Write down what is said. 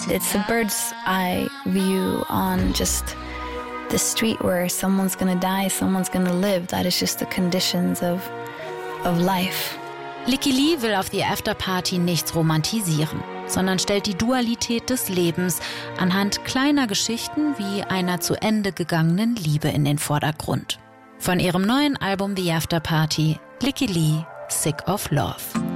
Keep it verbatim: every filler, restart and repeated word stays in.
It's a bird's eye view on just the street where someone's gonna die, someone's gonna live. That is just the conditions of, of life. Lykke Li will auf The Afterparty nichts romantisieren, sondern stellt die Dualität des Lebens anhand kleiner Geschichten wie einer zu Ende gegangenen Liebe in den Vordergrund. Von ihrem neuen Album The Afterparty, Lykke Li, Sick of Love.